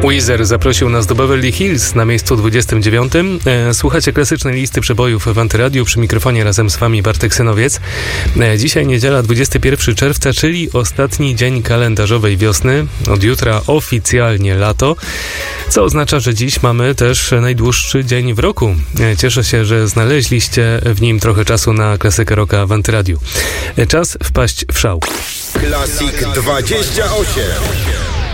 Weezer zaprosił nas do Beverly Hills na miejscu 29. Słuchacie klasycznej listy przebojów w Antyradiu. Przy mikrofonie razem z wami Bartek Synowiec. Dzisiaj niedziela 21 czerwca, czyli ostatni dzień kalendarzowej wiosny. Od jutra oficjalnie lato, co oznacza, że dziś mamy też najdłuższy dzień w roku. Cieszę się, że znaleźliście w nim trochę czasu na klasykę rocka w Antyradiu. Czas wpaść w szał. Classic 28.